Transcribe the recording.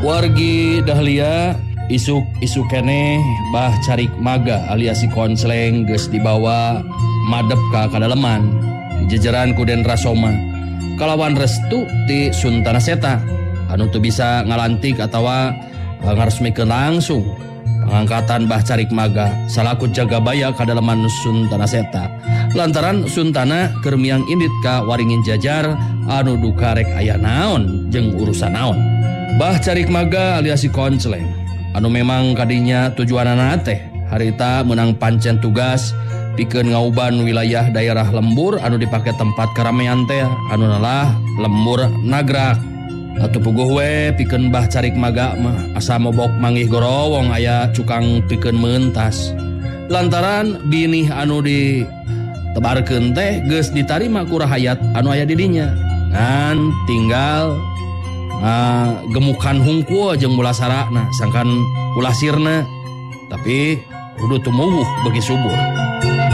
Wargi dahlia isuk keneh bah carik maga alias si konsleng geus dibawa madep ka kadaleman di jajaran Kuden Rasoma kalawan restu ti Suntana Seta anu teu bisa ngalantik atawa ngaresmikeun langsung pangangkatan bah carik maga salaku jagabaya kadaleman Suntana Seta lantaran Suntana keur miang indit ka waringin jajar anu duka rek aya naon jeung urusan naon. Bah carik maga alias si konsleng anu memang kadinya tujuanana teh harita menang pancen tugas pikeun ngauban wilayah daerah lembur anu dipake tempat karamean teh anu nalah lembur Nagrak. Atuh puguh we pikeun bah carik maga mah asa mobok manggih gorowong aya cukang pikeun meuntas. Lantaran binih anu ditebarkeun teh geus ditarima ku rahayat anu aya di dinya. Ngan tinggal gemukan hungkul jeung mula sarana sangkan ulah sirna tapi kudu tumuwuh bagi subur.